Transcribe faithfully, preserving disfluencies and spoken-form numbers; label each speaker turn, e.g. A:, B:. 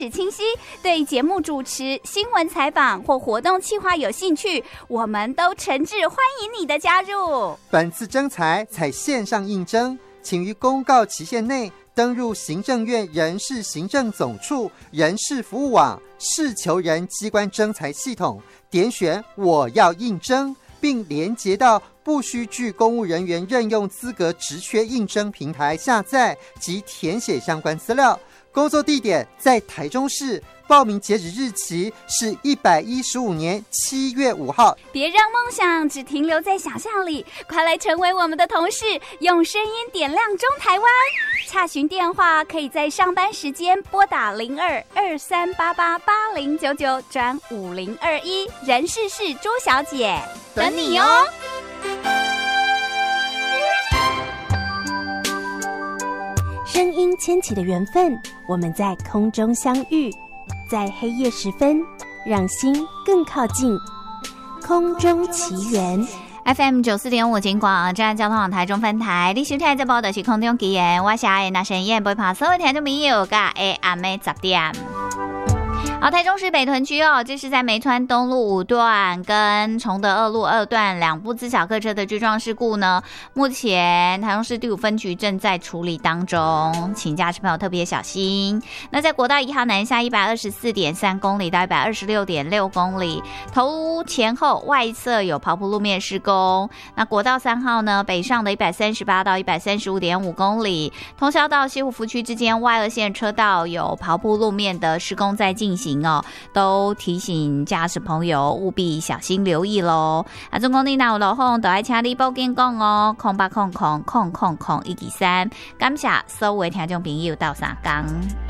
A: 史清晰，对节目主持、新闻采访或活动企划有兴趣，我们都诚挚欢迎你的加入。
B: 本次征才采线上应征，请于公告期限内登入行政院人事行政总处人事服务网事求人机关征才系统，点选我要应征，并连结到不需具公务人员任用资格职缺应征平台下载及填写相关资料。工作地点在台中市，报名截止日期是一百一十五年七月五号。
A: 别让梦想只停留在想象里，快来成为我们的同事，用声音点亮中台湾。洽询电话可以在上班时间拨打零二二三八八八零九九转五零二一，人事是朱小姐，等你哦。
C: 声音牵起的缘分，我们在空中相遇，在黑夜时分，让心更靠近。空中奇缘
A: F M 九四点五金广站交通网台中分台，你收听这报的是空中奇缘，我是阿燕那声燕，陪伴所有听众朋友甲下暗暝十点。好，台中市北屯区哦，这是在梅川东路五段跟崇德二路二段两部自小客车的追撞事故呢，目前台中市第五分局正在处理当中，请驾驶朋友特别小心。那在国道一号南下一百二十四点三公里到一百二十六点六公里，头前后外侧有刨铺路面施工。那国道三号呢，北上的一百三十八到一百三十五点五公里，通霄到西湖福区之间外二线车道有刨铺路面的施工在进行。哦，都提醒驾驶朋友务必小心留意咯。啊，总共你若有路况，就要请你报警讲哦，空八空空空空空一二三。感谢所有的听众朋友到三工。